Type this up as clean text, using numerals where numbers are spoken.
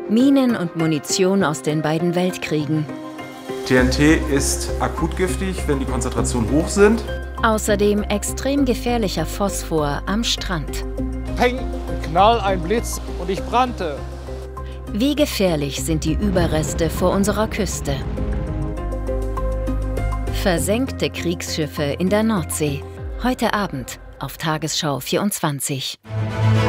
Minen und Munition aus den beiden Weltkriegen. TNT ist akut giftig, wenn die Konzentrationen hoch sind. Außerdem extrem gefährlicher Phosphor am Strand. Peng, Knall, ein Blitz und ich brannte. Wie gefährlich sind die Überreste vor unserer Küste? Versenkte Kriegsschiffe in der Nordsee. Heute Abend auf Tagesschau 24.